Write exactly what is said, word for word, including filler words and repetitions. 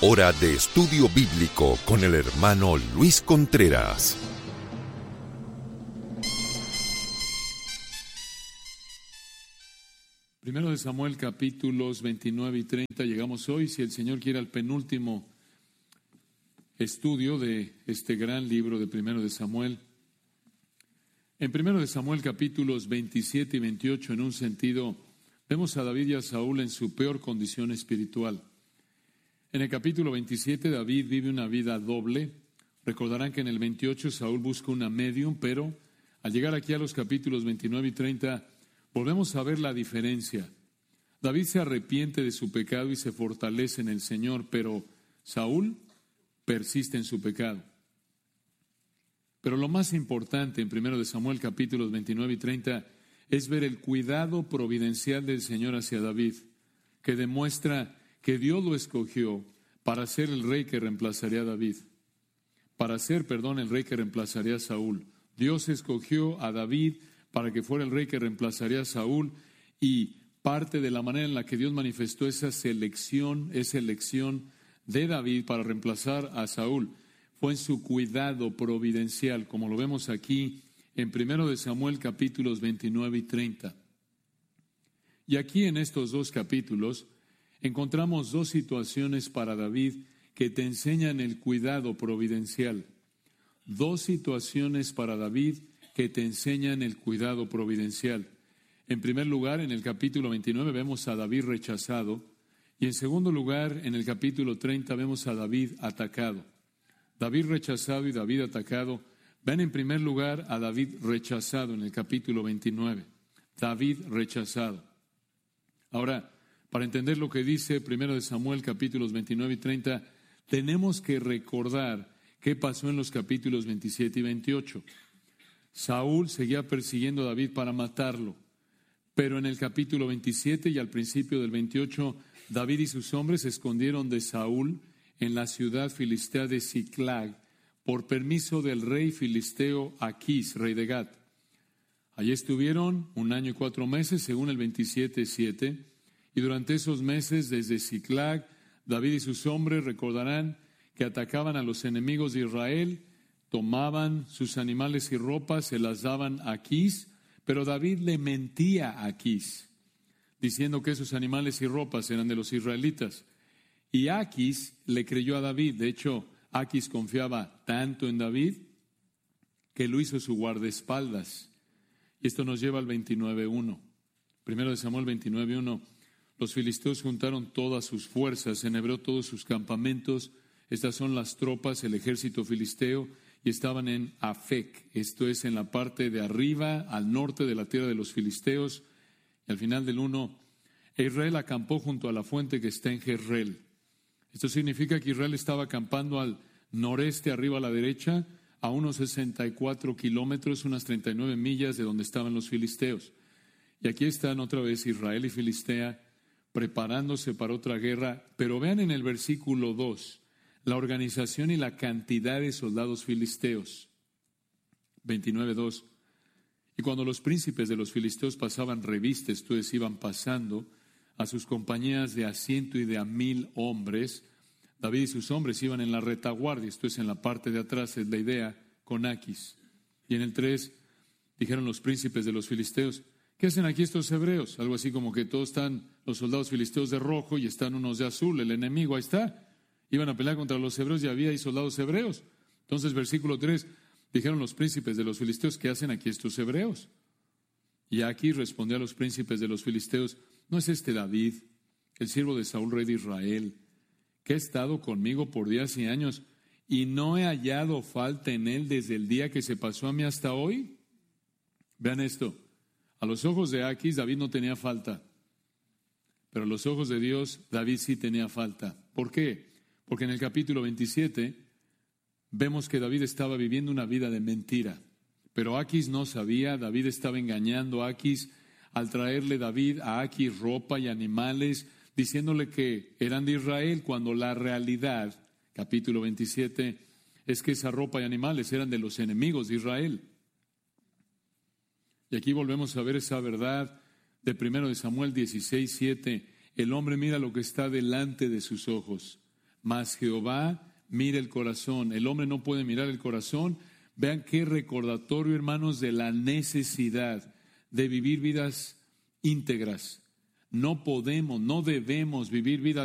Hora de estudio bíblico con el hermano Luis Contreras. Primero de Samuel, capítulos veintinueve y treinta. Llegamos hoy, si el Señor quiere, al penúltimo estudio de este gran libro de Primero de Samuel. En Primero de Samuel, capítulos veintisiete y veintiocho, en un sentido, vemos a David y a Saúl en su peor condición espiritual. En el capítulo veintisiete, David vive una vida doble. Recordarán que en el veintiocho Saúl busca una medium, pero al llegar aquí a los capítulos veintinueve y treinta, volvemos a ver la diferencia. David se arrepiente de su pecado y se fortalece en el Señor, pero Saúl persiste en su pecado. Pero lo más importante en Primero de Samuel, capítulos veintinueve y treinta, es ver el cuidado providencial del Señor hacia David, que demuestra que Dios lo escogió para ser el rey que reemplazaría a David, para ser, perdón, el rey que reemplazaría a Saúl. Dios escogió a David para que fuera el rey que reemplazaría a Saúl, y parte de la manera en la que Dios manifestó esa selección, esa elección de David para reemplazar a Saúl, fue en su cuidado providencial, como lo vemos aquí en Primero de Samuel, capítulos veintinueve y treinta. Y aquí en estos dos capítulos encontramos dos situaciones para David que te enseñan el cuidado providencial. Dos situaciones para David que te enseñan el cuidado providencial. En primer lugar, en el capítulo veintinueve vemos a David rechazado, y en segundo lugar, en el capítulo treinta vemos a David atacado. David rechazado y David atacado. Ven en primer lugar a David rechazado en el capítulo veintinueve. David rechazado. Ahora, para entender lo que dice Primero de Samuel, capítulos veintinueve y treinta, tenemos que recordar qué pasó en los capítulos veintisiete y veintiocho. Saúl seguía persiguiendo a David para matarlo, pero en el capítulo veintisiete y al principio del veintiocho, David y sus hombres se escondieron de Saúl en la ciudad filistea de Siclag por permiso del rey filisteo Aquís, rey de Gat. Allí estuvieron un año y cuatro meses, según el veintisiete siete. Y durante esos meses, desde Siclag, David y sus hombres recordarán que atacaban a los enemigos de Israel, tomaban sus animales y ropas, se las daban a Aquís, pero David le mentía a Aquís, diciendo que esos animales y ropas eran de los israelitas. Y Aquís le creyó a David. De hecho, Aquís confiaba tanto en David que lo hizo su guardaespaldas. Y esto nos lleva al veintinueve uno. Primero de Samuel veintinueve uno. Los filisteos juntaron todas sus fuerzas, en hebreo todos sus campamentos. Estas son las tropas, el ejército filisteo, y estaban en Afec. Esto es en la parte de arriba, al norte de la tierra de los filisteos. Y al final del uno, Israel acampó junto a la fuente que está en Jezreel. Esto significa que Israel estaba acampando al noreste, arriba a la derecha, a unos sesenta y cuatro kilómetros, unas treinta y nueve millas de donde estaban los filisteos. Y aquí están otra vez Israel y Filistea, preparándose para otra guerra, pero vean en el versículo dos, la organización y la cantidad de soldados filisteos. veintinueve dos. Y cuando los príncipes de los filisteos pasaban revista, esto es, iban pasando a sus compañías de a ciento y de a mil hombres, David y sus hombres iban en la retaguardia, esto es, en la parte de atrás, es la idea, con Aquís. Y en el tres, dijeron los príncipes de los filisteos: ¿qué hacen aquí estos hebreos? Algo así como que todos están los soldados filisteos de rojo y están unos de azul. El enemigo, ahí está. Iban a pelear contra los hebreos y había ahí soldados hebreos. Entonces, versículo tres, dijeron los príncipes de los filisteos: ¿qué hacen aquí estos hebreos? Y aquí respondió a los príncipes de los filisteos: ¿no es este David, el siervo de Saúl, rey de Israel, que ha estado conmigo por días y años, y no he hallado falta en él desde el día que se pasó a mí hasta hoy? Vean esto. A los ojos de Aquís, David no tenía falta, pero a los ojos de Dios, David sí tenía falta. ¿Por qué? Porque en el capítulo veintisiete vemos que David estaba viviendo una vida de mentira, pero Aquís no sabía. David estaba engañando a Aquís al traerle David a Aquís ropa y animales, diciéndole que eran de Israel, cuando la realidad, capítulo veintisiete, es que esa ropa y animales eran de los enemigos de Israel. Y aquí volvemos a ver esa verdad de Primero de Samuel dieciséis siete. El hombre mira lo que está delante de sus ojos, mas Jehová mira el corazón. El hombre no puede mirar el corazón. Vean qué recordatorio, hermanos, de la necesidad de vivir vidas íntegras. No podemos, no debemos vivir vidas